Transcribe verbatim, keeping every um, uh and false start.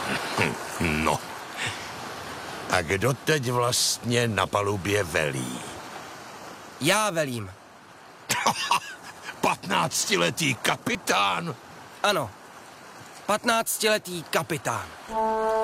No. A kdo teď vlastně na palubě velí? Já velím. Patnáctiletý kapitán? Ano. Patnáctiletý kapitán.